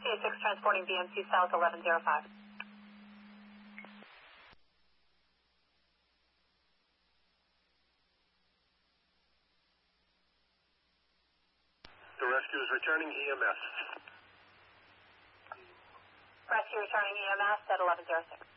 PA6 transporting BMC South 1105. The rescue is returning EMS. Rescue returning EMS at 1106.